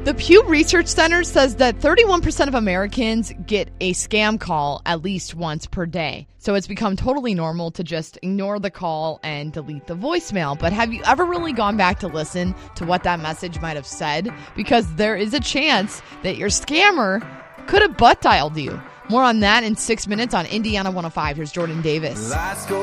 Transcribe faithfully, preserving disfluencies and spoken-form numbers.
The Pew Research Center says that thirty-one percent of Americans get a scam call at least once per day. So it's become totally normal to just ignore the call and delete the voicemail. But have you ever really gone back to listen to what that message might have said? Because there is a chance that your scammer could have butt dialed you. More on that in six minutes on Indiana one oh five. Here's Jordan Davis.